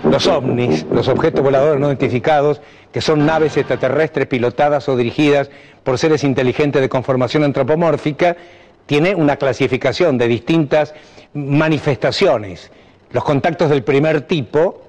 Los ovnis, los objetos voladores no identificados, que son naves extraterrestres pilotadas o dirigidas por seres inteligentes de conformación antropomórfica, tiene una clasificación de distintas manifestaciones. Los contactos del primer tipo